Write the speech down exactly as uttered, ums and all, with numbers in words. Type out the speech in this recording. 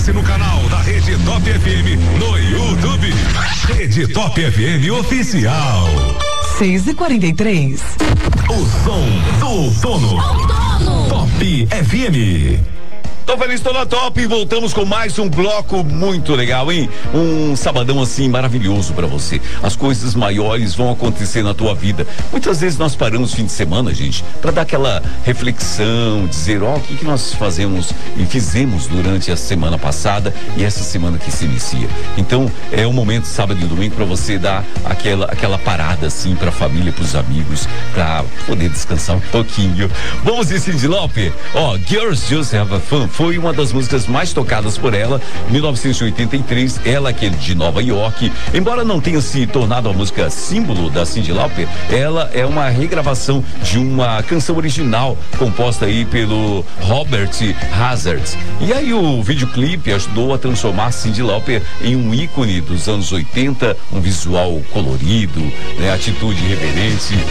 Inscreva-se no canal da Rede Top F M no YouTube. Rede Top F M Oficial. seis e quarenta e três. O som do outono. Outono. Top F M. Tô feliz, tô na Top e voltamos com mais um bloco muito legal, hein? Um sabadão assim maravilhoso pra você. As coisas maiores vão acontecer na tua vida. Muitas vezes nós paramos fim de semana, gente, pra dar aquela reflexão, dizer, ó, oh, o que que nós fazemos e fizemos durante a semana passada e essa semana que se inicia. Então, é um momento sábado e domingo pra você dar aquela, aquela parada assim pra família, pros amigos, pra poder descansar um pouquinho. Vamos de Cyndi Lauper? Ó, oh, Girls Just Have a Fun foi uma das músicas mais tocadas por ela em mil novecentos e oitenta e três, ela que é de Nova York. Embora não tenha se tornado a música símbolo da Cyndi Lauper, ela é uma regravação de uma canção original composta aí pelo Robert Hazard. E aí o videoclipe ajudou a transformar Cyndi Lauper em um ícone dos anos oitenta, um visual colorido, né, atitude reverente.